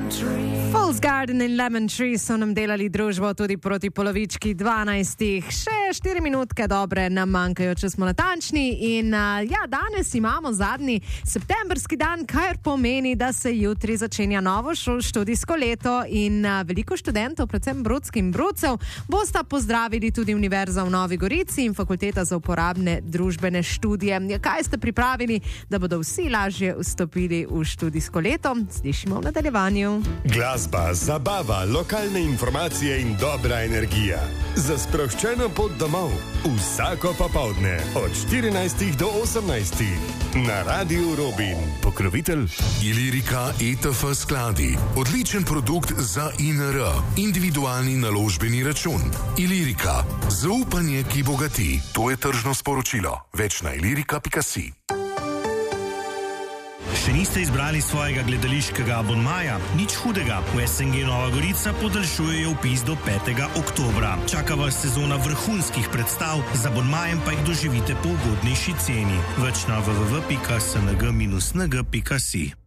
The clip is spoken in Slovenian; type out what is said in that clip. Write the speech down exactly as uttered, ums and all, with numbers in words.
Fool's Garden in Lemon Tree so nam delali družbo tudi proti polovički dvanajstih. Še štiri minutke dobre nam manjkajo, če smo natančni. In uh, ja, danes imamo zadnji septembrski dan, kar pomeni, da se jutri začenja novo šol, študijsko leto in uh, veliko študentov, predvsem brudskih in brudcev, bosta pozdravili tudi Univerza v Novi Gorici in Fakulteta za uporabne družbene študije. Ja, kaj ste pripravili, da bodo vsi lažje vstopili v študijsko leto? Slišimo v nadaljevanju. Glasba, zabava, lokalne informacije in dobra energija. Za sproščeno pot domov. Vsako popoldne od štirinajstih do osemnajstih. Na Radiu Robin. Pokrovitelj Ilirika E T F skladi. Odličen produkt za I N R. Individualni naložbeni račun. Ilirika. Zaupanje, ki bogati. To je tržno sporočilo. Več na ilirika pika si. Še niste izbrali svojega gledališkega abonmaja? Nič hudega. V S N G Nova Gorica podaljšujejo vpis do petega oktobra. Čaka vas sezona vrhunskih predstav, z abonmajem pa jih doživite po ugodnejši ceni. Več na w w w pika s n g dash n g pika si.